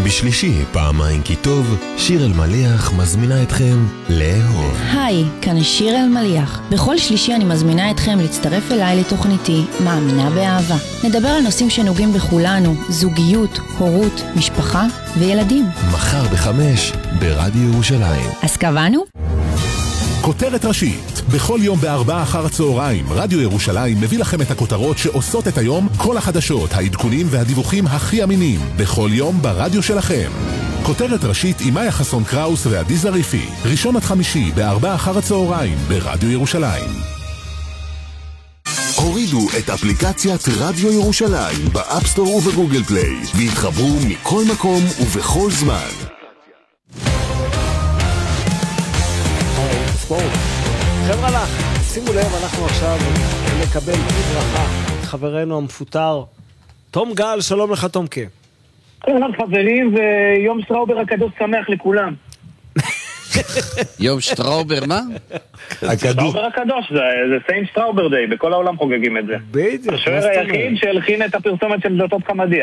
בשלישי, פעמיים כי טוב, שיר אלמליח מזמינה אתכם לאהוב. היי, כאן שיר אלמליח. בכל שלישי אני מזמינה אתכם להצטרף אליי לתוכניתי מאמינה באהבה. נדבר על נושאים שנוגעים בכולנו, זוגיות, הורות, משפחה וילדים. מחר ב5 ברדיו ירושלים. אז קבענו? כותרת ראשית, בכל יום ב16:00 רדיו ירושלים מביא לכם את הכותרות שעושות את היום, כל החדשות, העדכונים והדיווחים הכי אמינים, בכל יום ברדיו שלכם. כותרת ראשית עם מאיה חסון קראוס ועדי זריפי, ראשון עד חמישי ב16:00 ברדיו ירושלים. הורידו את אפליקציית רדיו ירושלים באפסטור ובגוגל פליי והתחברו מכל מקום ובכל זמן. חבר'ה לך, שימו לב, אנחנו עכשיו נקבל בברכה את חברנו המפוטר תום גל. שלום לך תומקה. שלום חברים, ויום שטראובר הקדוש שמח לכולם. יום שטראובר מה? שטראובר הקדוש, זה סיין שטראובר דיי, בכל העולם חוגגים את זה. בדיוק. השוער היחיד שהלחין את הפרסומת של דלתות קמדיה.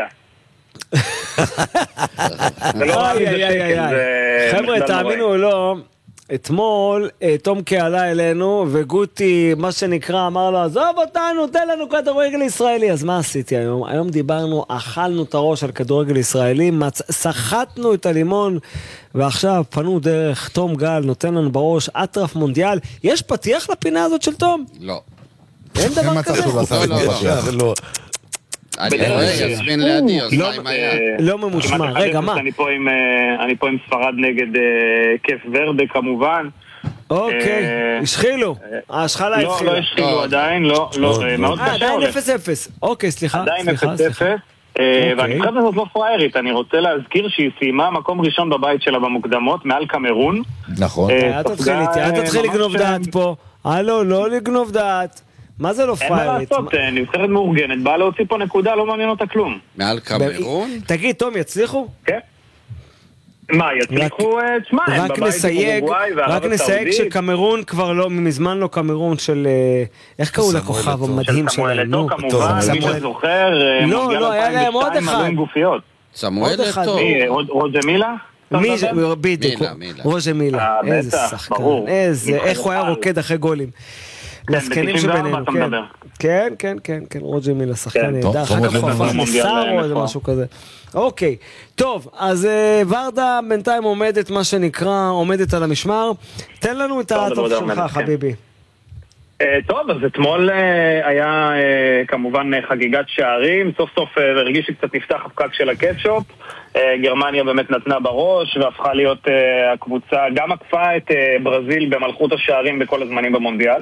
חבר'ה, תאמינו או לא, אתמול תומקה עלה אלינו וגוטי, מה שנקרא, אמר לו, עזוב אותנו, תן לנו כדורגל ישראלי. אז מה עשיתי היום? היום דיברנו, אכלנו את הראש על כדורגל ישראלי, סחטנו את הלימון, ועכשיו פנו דרך תום גל, נותן לנו בראש אטרף מונדיאל. יש פתיח לפינה הזאת של תום? לא. אין דבר כזה? לא. אני רואה, יסמין לידי, לא ממושמע. רגע, מה? אני פה עם ספרד נגד כיף ורדה כמובן. אוקיי, השחילו. ההשחלה התחילה. לא השחילו עדיין, לא, מאוד קשה. עדיין 0-0. אוקיי, סליחה. עדיין 0-0. והנבחרת הזאת לא פריירית, אני רוצה להזכיר שהיא סיימה מקום ראשון בבית שלה במוקדמות, מעל קמרון. נכון. אל תתחיל לגנוב דעת פה. לא לגנוב דעת. מה זה לא פריירית? אין מה לעשות, נבחרת מאורגנת, באה להוציא פה נקודה, לא מעניין אותה כלום. מעל קמרון? תגיד, תום, יצליחו? כן. מה, יצליחו? תשמע, הם בבית עם אורוגוואי וערב הסעודית. רק נסייג שקמרון כבר לא, מזמן לא קמרון של, איך קראו לכוכב המדהים שלהם? של סמואל אתו כמובן, מי שזוכר, לא, היה להם עוד אחד. סמואל אתו. רוג'ה מילה? בדיוק, רוג'ה מילה. איזה שחקן, איך הוא היה רוקד אחרי גולים. מסכנים שבינינו, כן. כן, רוג'ה מילה, שחקן נהדר, אחר כך הוא הפך לשר או איזה משהו כזה. אוקיי, טוב, אז ורדה בינתיים עומדת, מה שנקרא, עומדת על המשמר. תן לנו את הטוב שלך, חביבי. טוב, אז אתמול היה כמובן חגיגת שערים, סוף סוף הרגיש שקצת נפתח הפקק של הקטשופ. גרמניה באמת נתנה בראש והפכה להיות הקבוצה, גם עקפה את ברזיל במלכות השערים בכל הזמנים במונדיאל.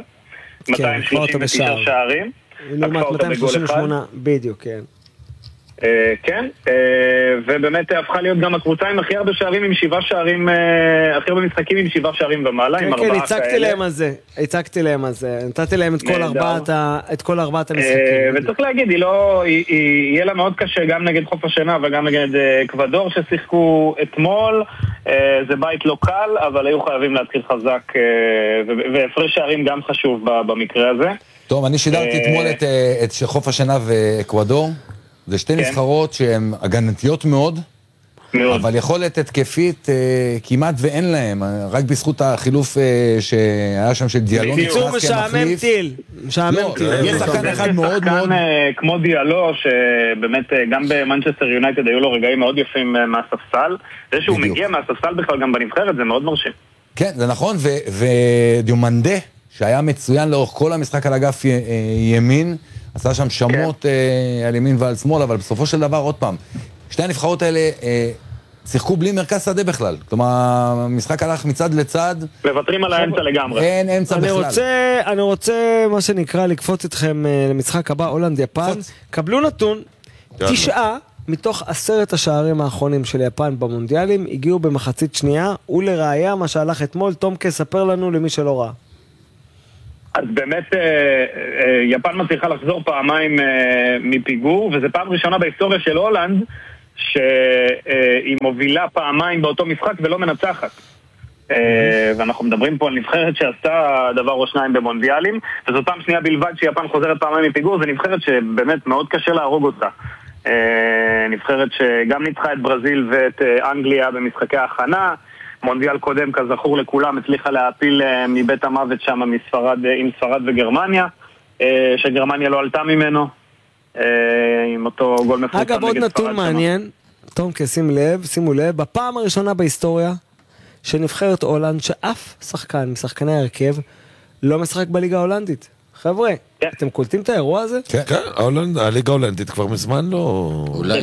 239 שערים. לעומת 238, בדיוק, כן. כן, ובאמת הפכה להיות גם הקבוצה עם הכי הרבה שערים, עם 7 שערים, הכי הרבה משחקים עם 7 שערים ומעלה, עם 4 כאלה. כן, הצגתי להם על זה, נתתי להם את כל 4 המשחקים. וצריך להגיד, יהיה לה מאוד קשה גם נגד חוף השינה וגם נגד אקוודור ששיחקו אתמול. זה בית לא קל, אבל היו חייבים להתחיל חזק, והפרש שערים גם חשוב במקרה הזה. טוב, אני שידרתי אתמול את חוף השינה ואקוודור. זה שתי נבחרות שהן הגנתיות מאוד, אבל יכולת התקפית כמעט ואין להם, רק בזכות החילוף שהיה שם של דיאלו. קיצור משעמם טיל. יש שחקן אחד מאוד מאוד... כמו דיאלו, שבאמת גם במנצ'סטר יונייטד היו לו רגעים מאוד יפים מהספסל. זה שהוא מגיע מהספסל בכלל גם בנבחרת, זה מאוד מרשים. כן, זה נכון, ודיומנדה, שהיה מצוין לאורך כל המשחק על אגף ימין, עשה שם שמות על ימין ועל שמאל, אבל בסופו של דבר, עוד פעם, שתי הנבחרות האלה שיחקו בלי מרכז שדה בכלל. כלומר, המשחק הלך מצד לצד. מוותרים על האמצע לגמרי. אין אמצע בכלל. אני רוצה, מה שנקרא, לקפוץ אתכם למשחק הבא, הולנד יפן. קבלו נתון, 9 מתוך 10 השערים האחרונים של יפן במונדיאלים הגיעו במחצית שנייה, ולראיה מה שהלך אתמול, תומקה ספר לנו למי שלא ראה. אז באמת יפן מצליחה לחזור פעמיים מפיגור, וזו פעם ראשונה בהיסטוריה של הולנד שהיא מובילה פעמיים באותו משחק ולא מנצחת. ואנחנו מדברים פה על נבחרת שעשתה דבר או שניים במונדיאלים, וזו פעם שנייה בלבד שיפן חוזרת פעמיים מפיגור. זה נבחרת שבאמת מאוד קשה להרוג אותה. נבחרת שגם ניצחה את ברזיל ואת אנגליה במשחקי ההכנה, מונדיאל קודם כזכור לכולם הצליחה להפיל מבית המוות שם עם ספרד וגרמניה, שגרמניה לא עלתה ממנו, עם אותו גול מפורסם נגד ספרד. אגב, עוד נתון מעניין, תומקה, שימו לב, בפעם הראשונה בהיסטוריה שנבחרת הולנד שאף שחקן משחקני ההרכב לא משחק בליגה ההולנדית. חבר'ה, אתם קולטים את האירוע הזה? כן, הליגה ההולנדית כבר מזמן לא... אולי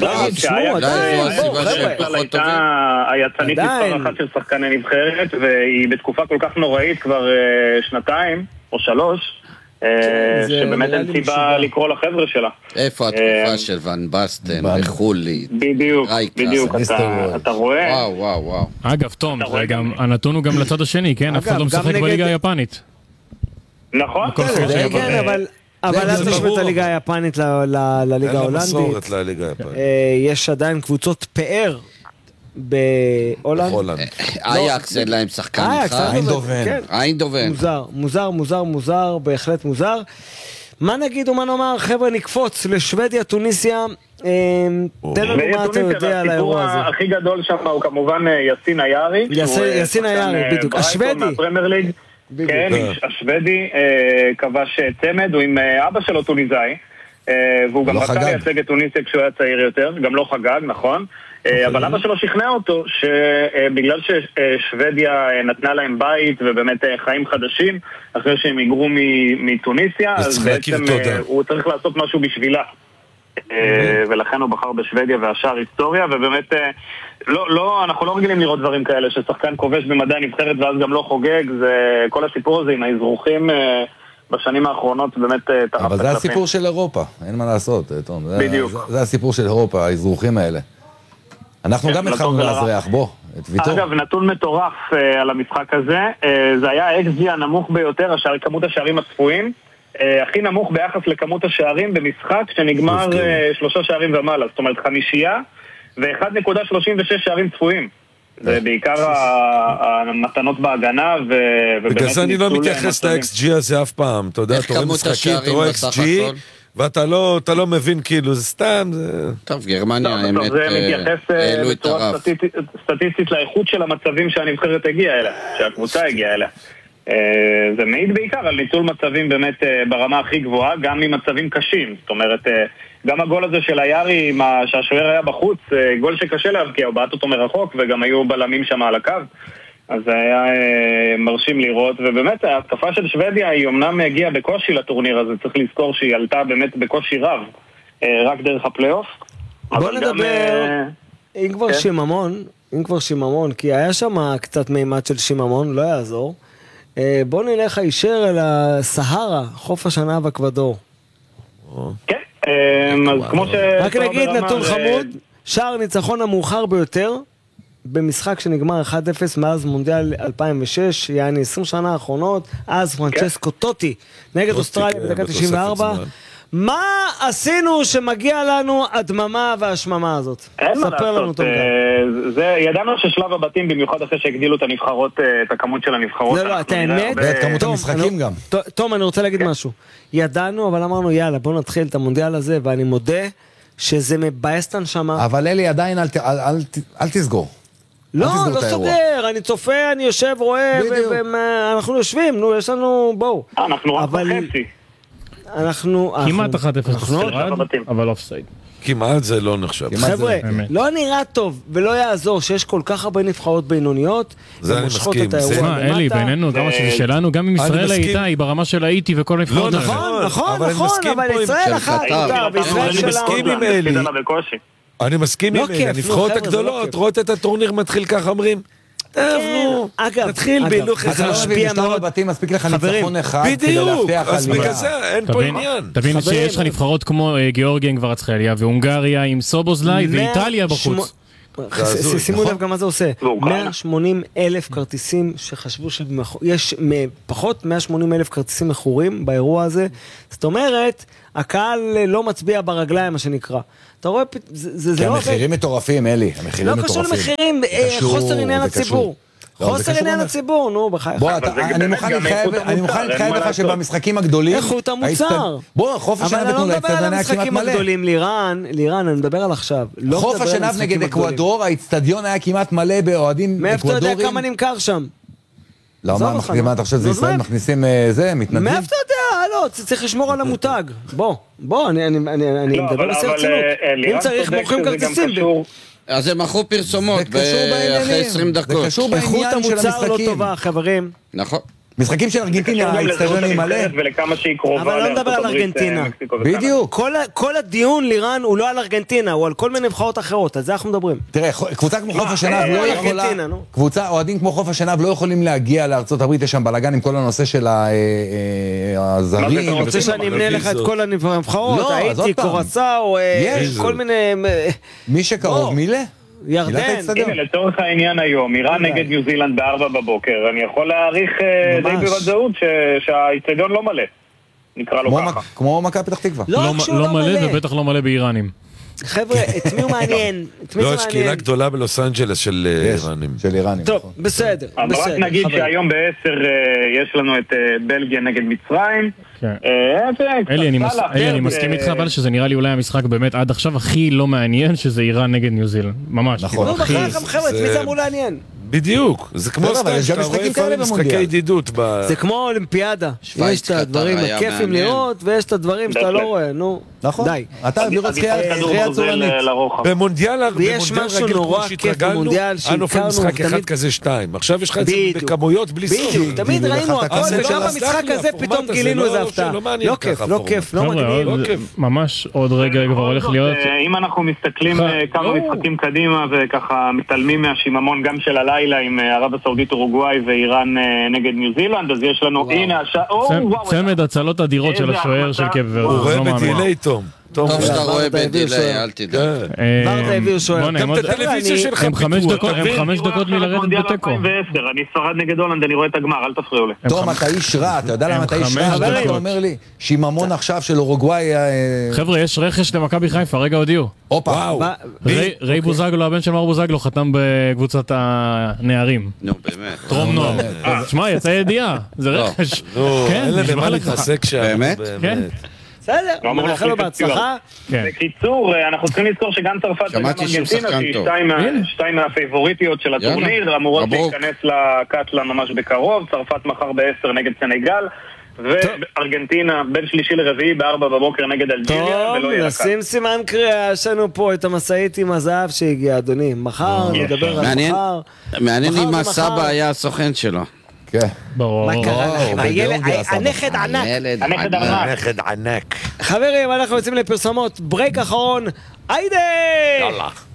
היצנית מספר אחת של שחקני נבחרת, והיא בתקופה כל כך נוראית כבר 2 או 3, שבאמת אין סיבה לקרוא לחבר'ה שלה. איפה התקופה של ון בסטן וחולי? בדיוק, אתה רואה? וואו. אגב, תום, הנתון הוא גם לצד השני, כן? אף אחד לא משחק בליגה היפנית. נכון? כן, אבל אז נשמע את הליגה היפנית לליגה ההולנדית. יש עדיין קבוצות פאר בהולנד. אייקס אין להם שחקן אחד. איינדובן. מוזר, בהחלט מוזר. מה נגיד ומה נאמר? חבר'ה, נקפוץ לשוודיה, טוניסיה. תן לנו מה אתה יודע על האירוע הזה. הסיפור הכי גדול שם הוא כמובן יסין היארי. יסין היארי, בדיוק. השוודי. כן, השוודי כבש צמד, הוא עם אבא שלו טוניסאי, והוא גם רצה לייצג את טוניסיה כשהוא היה צעיר יותר, גם לא חגג, נכון? אבל אבא שלו שכנע אותו שבגלל ששוודיה נתנה להם בית ובאמת חיים חדשים אחרי שהם היגרו מטוניסיה, אז בעצם הוא צריך לעשות משהו בשבילה, ולכן הוא בחר בשוודיה והשאר היסטוריה. ובאמת אנחנו לא רגילים לראות דברים כאלה ששחקן כובש במדעי הנבחרת ואז גם לא חוגג. כל הסיפור הזה עם האזרוחים בשנים האחרונות באמת טרף את הקלפים. אבל זה הסיפור של אירופה, אין מה לעשות, תום. בדיוק. זה הסיפור של אירופה, האזרוחים האלה. אנחנו גם התחלנו להזרח, בוא, את ויתור. אגב, נתון מטורף על המשחק הזה, זה היה ה-XG הנמוך ביותר, כמות השערים הצפויים, הכי נמוך ביחס לכמות השערים במשחק שנגמר 3 שערים ומעלה, זאת אומרת 5 ו1.36 שערים צפויים. זה בעיקר המתנות בהגנה בגלל זה אני לא מתייחס ל-XG הזה אף פעם, אתה יודע, אתה רואה משחקים, אתה רואה XG ואתה לא מבין כאילו, זה סתם. טוב, גרמניה האמת זה מתייחס בצורה סטטיסטית לאיכות של המצבים שהנבחרת הגיעה אליה, שהקבוצה הגיעה אליה. זה מעיד בעיקר על ניצול מצבים באמת ברמה הכי גבוהה, גם ממצבים קשים. זאת אומרת, גם הגול הזה של היארי, שהשוער היה בחוץ, גול שקשה להבקיע, הוא בעט אותו מרחוק, וגם היו בלמים שם על הקו, אז זה היה מרשים לראות. ובאמת ההתקפה של שוודיה היא אמנם הגיעה בקושי לטורניר הזה, צריך לזכור שהיא עלתה באמת בקושי רב, רק דרך הפלייאוף. בוא נדבר, אם כבר שיממון, כי היה שם קצת מימד של שיממון, לא יעזור. בוא נלך הישר אל הסהרה, חוף השנה באקוודור. כן, אז כמו ש... רק נגיד נתון חמוד, שער ניצחון המאוחר ביותר במשחק שנגמר 1-0 מאז מונדיאל 2006, יעני 20 שנה האחרונות, אז פרנצ'סקו טוטי נגד אוסטרליה בדקה 94. מה עשינו שמגיע לנו הדממה והשממה הזאת? ספר לנו טוב. ידענו ששלב הבתים, במיוחד אחרי שהגדילו את הנבחרות, את הכמות של הנבחרות. לא, את האמת. ואת כמות המשחקים גם. תום, אני רוצה להגיד משהו. ידענו, אבל אמרנו, יאללה, בוא נתחיל את המונדיאל הזה, ואני מודה שזה מבאסטן שמה. אבל אלי, עדיין אל תסגור. לא סוגר, אני צופה, אני יושב, רואה, ואנחנו יושבים, נו, יש לנו, בואו. אנחנו רק בחצי. כמעט 1-0 אבל אופסייד. כמעט זה לא נחשב. חבר'ה, לא נראה טוב ולא יעזור שיש כל כך הרבה נבחרות בינוניות ומושכות את האירוע. אלי, בינינו, גם שלנו, גם אם ישראל הייתה, היא ברמה של האיטי וכל הנבחרות. נכון, אבל ישראל אחת איתה, וישראל שלנו. אני מסכים עם אלי. אני מסכים עם אלי. הנבחרות הגדולות, רואות את הטורניר מתחיל כך, אומרים, נתחיל בהילוך אחד משפיע מאוד. בתים מספיק לך ניצחון אחד כדי להפתח אז בגלל זה אין פה עניין. תבין שיש לך נבחרות כמו גיאורגיה עם קוורצחליה והונגריה עם סובוזליי ואיטליה בחוץ. שימו לב גם מה זה עושה. 180,000 כרטיסים שחשבו יש פחות 180,000 כרטיסים מכורים באירוע הזה. זאת אומרת, הקהל לא מצביע ברגליים, מה שנקרא. אתה רואה, זה לא... כי המחירים מטורפים, אלי. לא קשור למחירים, חוסר עניין הציבור. חוסר עניין הציבור, נו, בחייך. בוא, אני מוכן להתחייב לך שבמשחקים הגדולים... איכות המוצר. בוא, חוף השנהב נתנו לאצטדיון היה כמעט מלא. אבל אני לא מדבר על המשחקים הגדולים, לירן, אני מדבר על עכשיו. חוף השנהב נגד אקוודור, האצטדיון היה כמעט מלא באוהדים אקוודורים. מאיפה אתה יודע כמה נמכר שם? לא, מה אתה חושב שזה ישראל מכניסים זה, מתנדבים? מאיפה אתה יודע? לא, צריך לשמור על המותג. בוא, אני מדבר בשיא הרצינות. אם צריך מוכרים כרטיסים. אז הם מכרו פרסומות אחרי 20 דקות. זה קשור בעניין של המשחקים. איכות המוצר לא טובה, חברים. נכון. משחקים של ארגנטינה, האצטדיון מלא. ולכמה שהיא קרובה. אבל לא מדבר על ארגנטינה. בדיוק. כל הדיון לירן הוא לא על ארגנטינה, הוא על כל מיני נבחרות אחרות, על זה אנחנו מדברים. תראה, קבוצה כמו חוף השנהב לא יכולה... אוהדים כמו חוף השנהב לא יכולים להגיע לארצות הברית, יש שם בלגן עם כל הנושא של הזרים. אתה רוצה שאני אמנה לך את כל הנבחרות? הייתי, קורסאו, כל מיני... מי שקרוב, מילה? ירדן. הנה, לצורך העניין היום, איראן נגד ניו זילנד ב-4 בבוקר, אני יכול להעריך די בוודאות שהאצטדיון לא מלא, נקרא לו ככה. כמו מכבי פתח תקווה. לא מלא ובטח לא מלא באיראנים. חבר'ה, את מי הוא מעניין? לא, יש קהילה גדולה בלוס אנג'לס של איראנים. של איראנים. טוב, בסדר. רק נגיד שהיום ב-10 יש לנו את בלגיה נגד מצרים. אלי, אני מסכים איתך, אבל שזה נראה לי אולי המשחק באמת עד עכשיו הכי לא מעניין, שזה איראן נגד ניו זילנד. ממש. נכון. לא, חבר'ה, את מי זה אמור לעניין? בדיוק, זה כמו סתם שאתה רואה לפעמים משחקי ידידות. זה כמו אולימפיאדה, יש את הדברים הכיפים לראות ויש את הדברים שאתה לא רואה, נו, די. אתה לראות קריאה צורנית. במונדיאל ויש משהו נורא כיף במונדיאל שהכרנו משחק אחד כזה 2, עכשיו יש לך את זה בכמויות בלי סוף. תמיד ראינו הכל, וגם במשחק הזה פתאום גילינו איזה הפתעה. לא כיף, לא כיף, לא מגניב. ממש עוד רגע כבר הולך להיות. אם אנחנו מסתכלים כמה משחקים קדימה וככה מתעלמים מהשיממון גם של הלילה עם ערב הסעודית אורוגוואי ואיראן נגד ניו זילנד, אז יש לנו, הנה צמד הצלות אדירות של השוער של קייפ ורדה. הוא רואה בדילי תום. טוב שאתה רואה בדילי, אל תדע. ברדה הביאו שוער. גם את הטלוויזיה שלך הם 5 דקות מלרדת בתיקו. אני ספרד נגד הולנד, אני רואה את הגמר, אל תפריעו לי. תום, אתה איש רע, אתה יודע למה אתה איש רע? אתה אומר לי, שיממון עכשיו של אורוגוואי... חבר'ה, יש רכש למכבי חיפה, רגע הודיעו. הופה. ריי בוזגלו, הבן של מאור בוזגלו, חתם בקבוצת הנערים. נו, באמת. טרום נוער. שמע, יצא ידיעה, זה רכש. אין להם מה להתעסק שם. באמת? כן. בסדר, מאחל לו בהצלחה. בקיצור, אנחנו צריכים לזכור שגם צרפת וגם ארגנטינה, שהיא שתיים מהפייבוריטיות של הטורניר, אמורות להיכנס לקטלה ממש בקרוב. צרפת מחר ב-10 נגד סנגל, וארגנטינה בין שלישי לרביעי ב-4 בבוקר נגד אלג'יריה. טוב, נשים סימן קריאה, יש לנו פה את המשאית עם הזהב שהגיע, אדוני. מחר נדבר על מחר. מעניין אם הסבא היה הסוכן שלו. כן. ברור. מה קרה לכם? הנכד ענק. נכד ענק. חברים, אנחנו יוצאים לפרסומות. ברייק אחרון. היידה! יאללה.